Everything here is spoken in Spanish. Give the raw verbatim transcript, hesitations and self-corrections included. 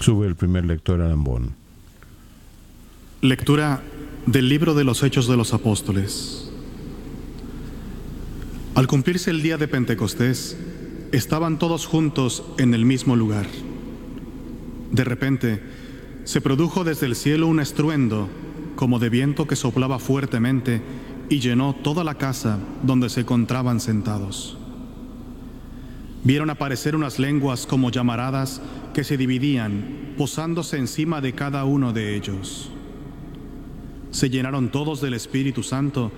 Sube el primer lector a Lambón. Lectura del libro de los Hechos de los Apóstoles. Al cumplirse el día de Pentecostés, estaban todos juntos en el mismo lugar. De repente, se produjo desde el cielo un estruendo, como de viento que soplaba fuertemente, y llenó toda la casa donde se encontraban sentados. Vieron aparecer unas lenguas como llamaradas que se dividían, posándose encima de cada uno de ellos. Se llenaron todos del Espíritu Santo